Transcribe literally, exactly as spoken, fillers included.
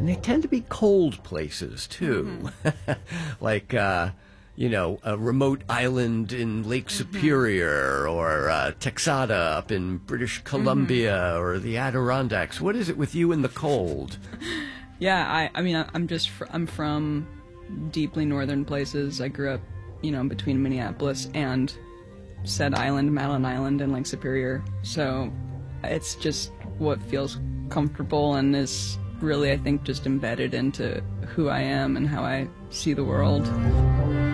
And they tend to be cold places, too. Mm-hmm. like, uh, you know, a remote island in Lake Superior, mm-hmm. or uh, Texada up in British Columbia, mm-hmm. or the Adirondacks. What is it with you and the cold? Yeah, I, I mean, I, I'm just, fr- I'm from deeply northern places. I grew up, you know, between Minneapolis and said island, Madeline Island, and Lake Superior. So it's just what feels comfortable and is really, I think, just embedded into who I am and how I see the world.